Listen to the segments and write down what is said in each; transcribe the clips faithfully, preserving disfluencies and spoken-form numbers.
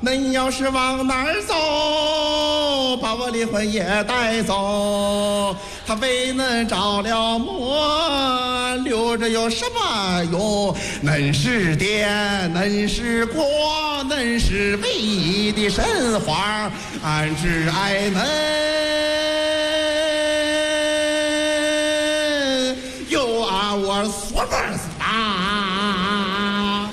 恁要是往哪儿走，把我离婚也带走。他为恁着了魔，留着有什么用？恁是电，恁是光，恁是唯一的神话，俺只爱恁，又爱我说法是大。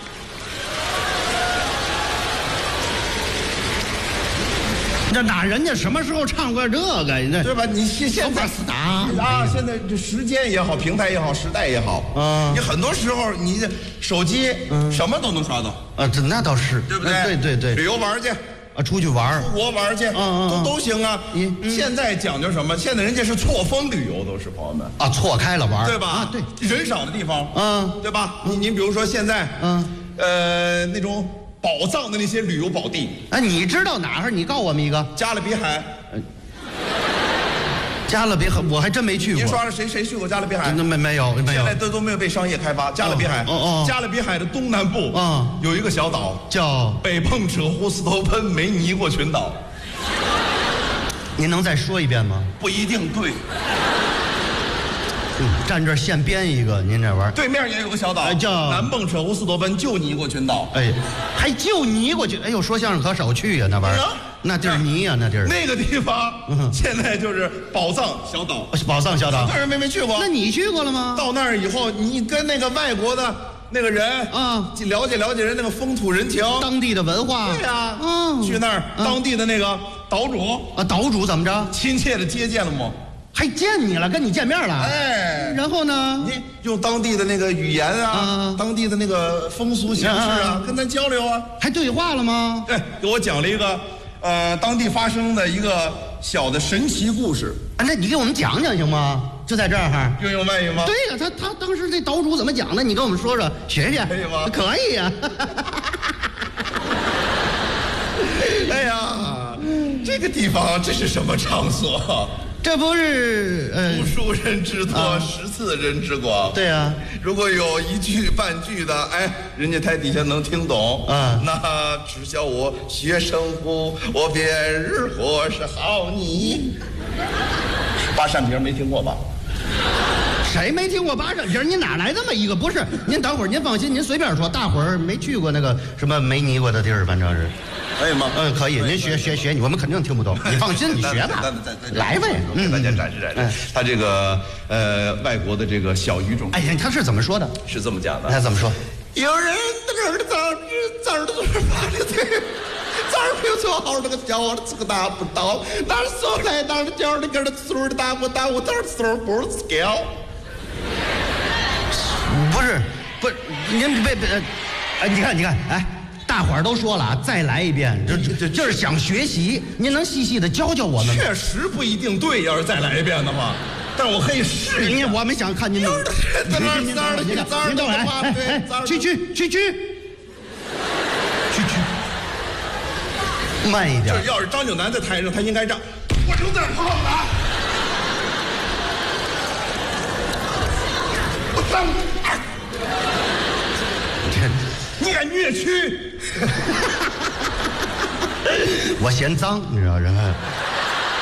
这哪人家什么时候唱过这个？这对吧？你现现在死打啊，现在这时间也好，平台也好，时代也好， 嗯你很多时候你这手机什么都能刷到， 啊，这那倒是， 对不对？ 对对对， 旅游玩去， 啊，出去玩出国玩去， 嗯嗯都都行啊。 嗯现在讲究什么？现在人家是错峰旅游，都是朋友们， 啊，错开了玩， 对吧？ 啊，对， 人少的地方， 嗯对吧？你你比如说现在， 嗯， 呃，那种宝藏的那些旅游宝地， 哎，你知道哪儿？你告我们一个。 加勒比海。 加勒比海我还真没去过。 您说说谁谁去过加勒比海？ 那没没有没有。 现在都都没有被商业开发。加勒比海， 哦哦， 加勒比海的东南部， 啊， 有一个小岛叫北碰扯呼斯头喷梅尼过群岛。 您能再说一遍吗？ 不一定对。 嗯，站这儿现编一个，您这玩意儿。 对面也有个小岛， 叫南蹦扯呼斯头喷就尼过群岛。 哎，还就泥过去。哎呦，说相声可少去呀，那玩意儿。那地儿泥呀，那地儿。 那个地方现在就是宝藏小岛， 宝藏小岛。 很多人没没去过。 那你去过了吗？ 到那儿以后，你跟那个外国的那个人啊， 了解了解人那个风土人情， 当地的文化。 对呀， 嗯， 去那儿当地的那个岛主啊，岛主怎么着？ 亲切的接见了吗？ 还见你了，跟你见面了。 哎， 然后呢？ 你用当地的那个语言啊，当地的那个风俗形式啊，跟咱交流啊。 还对话了吗？ 哎，给我讲了一个，呃，当地发生的一个小的神奇故事。 啊，那你给我们讲讲行吗？就在这儿哈。 用用外语吗？ 对呀，他他当时这岛主怎么讲的？你跟我们说说，学学。 可以吗？ 可以呀。 哎呀，这个地方这是什么场所？ 这不是呃， 读书人之多， 啊、 识字人之广。 对呀、啊， 如果有一句半句的，哎，人家台底下能听懂， 啊， 那只叫我学生乎，我便日或是好你。八扇屏没听过吧？ 谁没听过八扇屏？您哪来这么一个？不是，您等会儿，您放心，您随便说。大伙儿没去过那个什么没泥过的地儿，反正是。 可以吗？ 嗯，可以。您学学学，我们肯定听不懂。你放心，你学吧。来呗， 给大家展示展示。他这个呃外国的这个小语种。 哎呀，他是怎么说的？ 是这么讲的。 他怎么说？ 有人在这儿的早日早儿的早儿发的对，早儿没有做好这个小我的这个达不到，哪儿说来哪儿的叫的跟着岁儿的达不到，我哪儿岁儿不是 scale。 不是，不是，您别别，哎，你看你看，哎。大伙儿都说了啊，再来一遍，这这就是想学习，您能细细的教教我们吗？ 确实不一定对，要是再来一遍的话，但是我可以试一下。 我们想看您。 在那儿您哪儿的您哪儿的话，对， 去去去去去去，慢一点。 就是要是张九南在台上，他应该这样，我就在胖子，我脏。你敢越区？ 我嫌脏，你知道人。